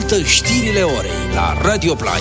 Ascultă știrile orei la Radio Play.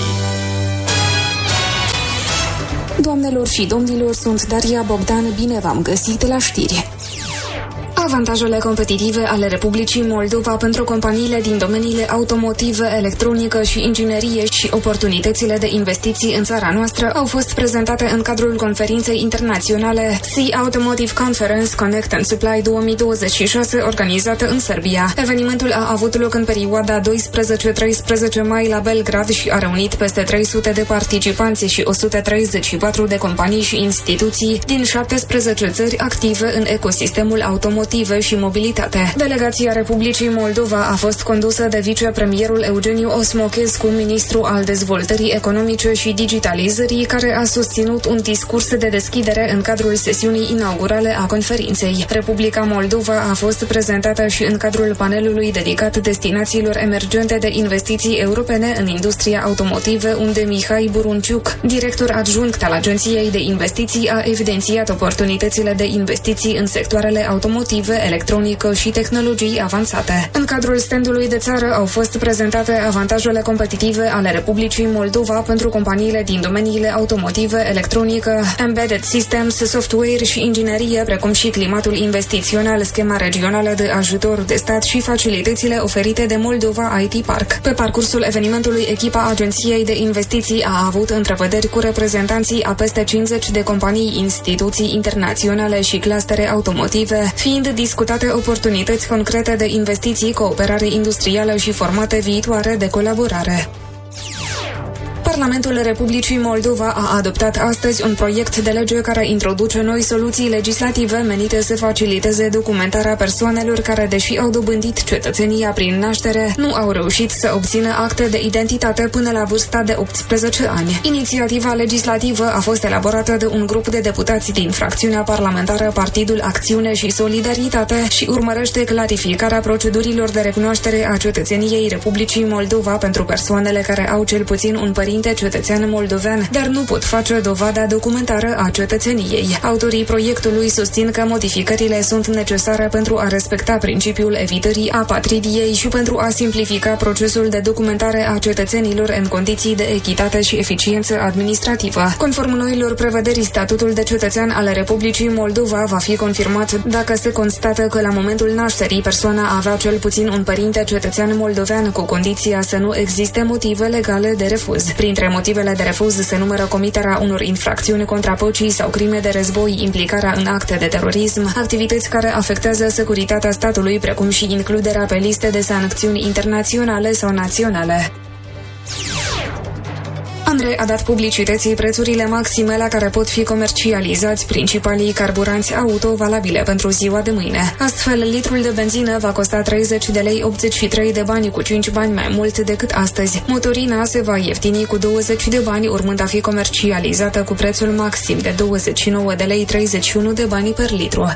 Doamnelor și domnilor, sunt Daria Bogdan, bine v-am găsit la știri. Avantajele competitive ale Republicii Moldova pentru companiile din domeniile automotive, electronică și inginerie și oportunitățile de investiții în țara noastră au fost prezentate în cadrul conferinței internaționale Sea Automotive Conference Connect and Supply 2026 organizată în Serbia. Evenimentul a avut loc în perioada 12-13 mai la Belgrad și a reunit peste 300 de participanți și 134 de companii și instituții din 17 țări active în ecosistemul automotiv și mobilitate. Delegația Republicii Moldova a fost condusă de vicepremierul Eugeniu Osmochescu, ministru al dezvoltării economice și digitalizării, care a susținut un discurs de deschidere în cadrul sesiunii inaugurale a conferinței. Republica Moldova a fost prezentată și în cadrul panelului dedicat destinațiilor emergente de investiții europene în industria automotive, unde Mihai Burunciuc, director adjunct al Agenției de Investiții, a evidențiat oportunitățile de investiții în sectoarele automotive, electronică și tehnologii avansate. În cadrul standului de țară au fost prezentate avantajele competitive ale Republicii Moldova pentru companiile din domeniile automotive, electronică, embedded systems, software și inginerie, precum și climatul investițional, schema regională de ajutor de stat și facilitățile oferite de Moldova IT Park. Pe parcursul evenimentului, echipa Agenției de Investiții a avut întrevederi cu reprezentanții a peste 50 de companii, instituții internaționale și clustere automotive, fiind discutate oportunități concrete de investiții, cooperare industrială și formate viitoare de colaborare. Parlamentul Republicii Moldova a adoptat astăzi un proiect de lege care introduce noi soluții legislative menite să faciliteze documentarea persoanelor care, deși au dobândit cetățenia prin naștere, nu au reușit să obțină acte de identitate până la vârsta de 18 ani. Inițiativa legislativă a fost elaborată de un grup de deputați din fracțiunea parlamentară Partidul Acțiune și Solidaritate și urmărește clarificarea procedurilor de recunoaștere a cetățeniei Republicii Moldova pentru persoanele care au cel puțin un părinte cetățean moldovean, dar nu pot face dovada documentară a cetățeniei. Autorii proiectului susțin că modificările sunt necesare pentru a respecta principiul evitării apatridiei și pentru a simplifica procesul de documentare a cetățenilor în condiții de echitate și eficiență administrativă. Conform noilor prevederi, statutul de cetățean al Republicii Moldova va fi confirmat dacă se constată că la momentul nașterii persoana avea cel puțin un părinte cetățean moldovean, cu condiția să nu existe motive legale de refuz. Printre motivele de refuz se numără comiterea unor infracțiuni contra păcii sau crime de război, implicarea în acte de terorism, activități care afectează securitatea statului, precum și includerea pe liste de sancțiuni internaționale sau naționale. Andrei a dat publicității prețurile maxime la care pot fi comercializați principalii carburanți auto valabile pentru ziua de mâine. Astfel, litrul de benzină va costa 30 de lei 83 de bani, cu 5 bani mai mult decât astăzi. Motorina se va ieftini cu 20 de bani, urmând a fi comercializată cu prețul maxim de 29 de lei 31 de bani per litru.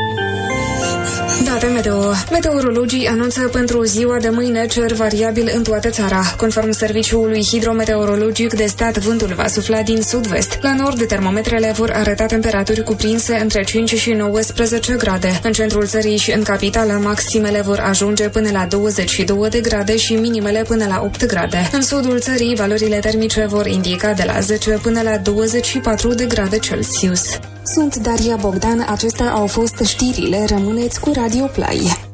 Date meteo. Meteorologii anunță pentru ziua de mâine cer variabil în toată țara. Conform Serviciului Hidrometeorologic de Stat, vântul va sufla din sud-vest. La nord, termometrele vor arăta temperaturi cuprinse între 5 și 19 grade. În centrul țării și în capitală, maximele vor ajunge până la 22 de grade și minimele până la 8 grade. În sudul țării, valorile termice vor indica de la 10 până la 24 de grade Celsius. Sunt Daria Bogdan, acestea au fost știrile, rămâneți cu Radio Play.